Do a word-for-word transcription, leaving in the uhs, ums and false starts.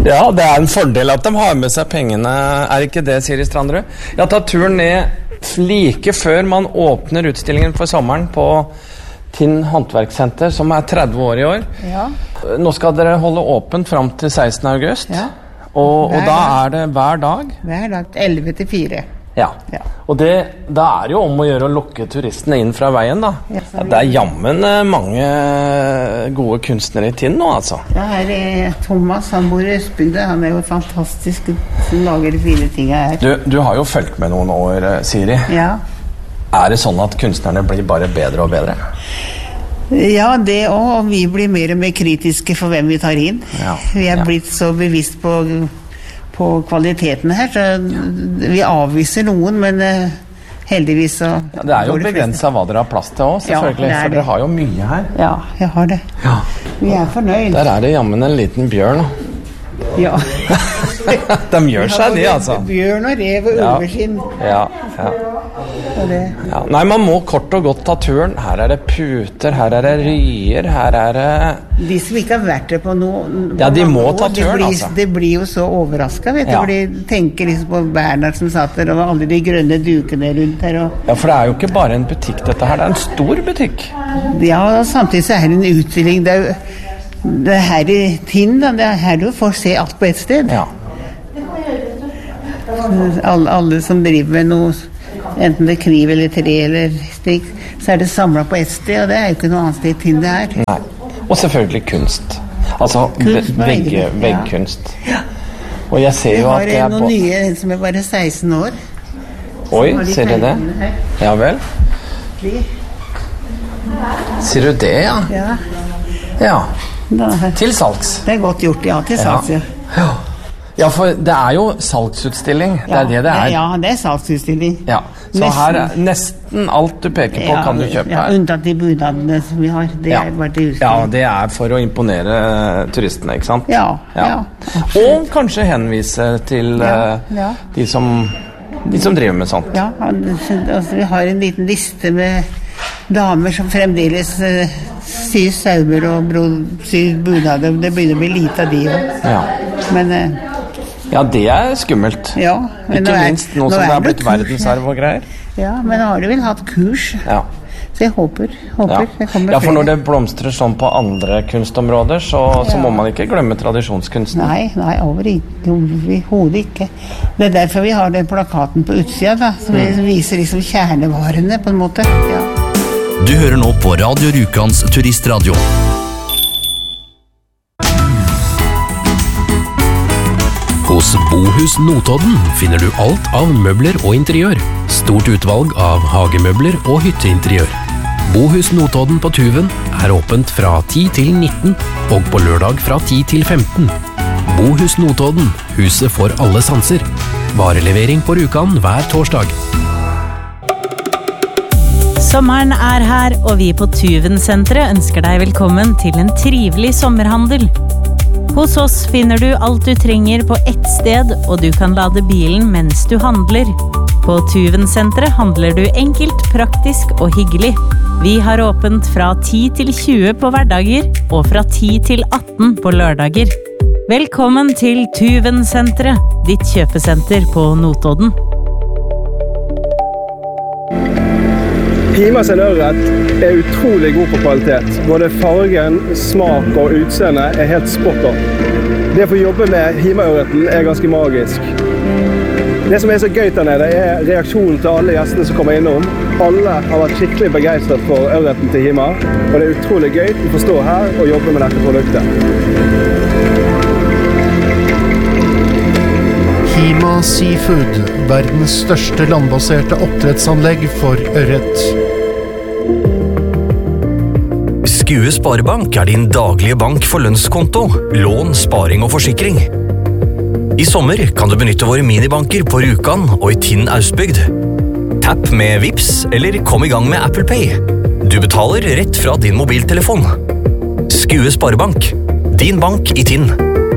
Ja, det er en fordel at de har med seg pengene, er ikke det, Siri Strandrud? Jeg har tatt turen ned like før man åpner utstillingen for sommeren på Tinn Håndverkssenter, som er tretti år i år. Ja. Nå skal dere holde åpent frem til sekstende august, Ja. og, og da er det hver dag? Hver dag, elleve til fire. Ja, Ja. og det, da er det jo om å gjøre å lokke turistene inn fra veien da. Ja. Ja, det er jammen eh, mange gode kunstnere i Tinn nå, altså. Ja, her er Thomas, han bor i Østbygda, han er jo fantastisk, som lager de fine tingene her. Du, du har jo fulgt med noen år, eh, Siri. Ja. Er det sånn at kunstnerne blir bare bedre og bedre? Ja, det også, og vi blir mer og mer kritiske for hvem vi tar inn. Ja, Vi er ja. blitt så bevisst på, på kvaliteten her, så vi avviser noen, men eh, heldigvis så... Ja, det er jo går det begrenset hva dere har plass til også, selvfølgelig, Ja, det er for det. dere har jo mye her. fleste. Ja, jeg har det. Ja. Vi er fornøyd. Der er det jammen en liten bjørn. Ja. De gjør seg det, altså. Bjørn og rev og Ja. ulveskinn. Ja, ja. Og det... Ja, nei, man må kort og godt ta turen. Her er det puter, her er det ryer, her er det... De som ikke har vært der på noe... Ja, de må ta det turen, blir, altså. Det blir jo så overrasket, vet du, Ja. for de tenker liksom på Bernhard som satt der, og alle de grønne dukene rundt her, og... Ja, for det er jo ikke bare en butikk dette her, det er en stor butikk. Ja, og samtidig så er det en utstilling, det er jo... Det er her i Tinn, da, det er her du får se alt på et sted. Ja. Alle, alle som driver med noe, enten det er kniv eller tre eller strikk, så er det samlet på et sted, og det er jo ikke noe annet sted i Tinn det er. Nei. Og selvfølgelig kunst. Altså, Kunst på vegg, veggene, ja. veggkunst. Og jeg ser Vi jo har at det er noen på... nye, en som er bare seksten år. Oi, Som har de ser du det? tegningene her. Ja vel? De, Ser du det, ja? ja, Ja, da, til salgs. det er godt gjort, ja, til salgs, ja. Ja. Ja, for det er jo salgsutstilling, det er det det er. Ja, det er salgsutstilling. Ja, så Nesten. her er nesten alt du peker på Ja, kan du kjøpe ja, her. unntatt de budadene som vi har. Det Ja. er bare til Ja, utstilling. det er for å imponere turistene, ikke sant? Ja, ja. Og kanskje henvise til Ja, eh, ja. de, som, de som driver med sånt. Ja, han- altså, vi har en liten liste med damer som fremdeles uh, syr sauer og bro, syr bunader. Det begynner å bli lite av de også. Ja. Men eh, Ja, det er skummelt. ja. Men Ikke nå er- minst nå nå som det er er blitt kurs, verdensarv og greier. Ja, men nå har de vel hatt kurs. Ja. Så jeg håper, håper Ja. det kommer ja, for når flere. det blomstrer sånn på andre kunstområder, så, så Ja. må man ikke glemme tradisjonskunsten. Nei, nei, overhodet ikke. Det er derfor vi har den plakaten på utsida, da, som Mm. viser liksom kjernevarene, på en måte. Ja. Du hører nå på Radio Rukans turistradio. Hos Bohus Notodden finner du alt av møbler og interiør. Stort utvalg av hagemøbler og hytteinteriør. Bohus Notodden på Tuven er åpent fra ti til nitten og på lørdag fra ti til femten. Bohus Notodden, huset for alle sanser. Varelevering på Rjukan hver torsdag. Sommeren er her, og vi på Tuven-senteret ønsker deg velkommen til en trivelig sommerhandel. Hos oss finner du alt du trenger på ett sted, og du kan lade bilen mens du handler. På Tuven-senteret handler du enkelt, praktisk og hyggelig. Vi har åpent fra ti til tjue på hverdager, og fra ti til atten på lørdager. Velkommen til Tuven-senteret, ditt kjøpesenter på Notodden. Hima sin ørret er utrolig god på kvalitet. Både fargen, smak og utseende er helt spot on. Det å få jobbe med Hima-ørreten er ganske magisk. Det som er så gøy der nede er reaksjonen til alle gjestene som kommer innom. Alle har vært skikkelig begeistret for ørreten til Hima, og det er utrolig gøy å få stå her og jobbe med dette produktet. Hima Seafood, verdens største landbaserte oppdrettsanlegg for ørret. Skue Sparebank er din daglige bank for lønnskonto, lån, sparing og forsikring. I sommer kan du benytte våre minibanker på Rjukan og i Tinn Austbygd. Tapp med Vips eller kom i gang med Apple Pay. Du betaler rett fra din mobiltelefon. Skue Sparebank, din bank i Tinn.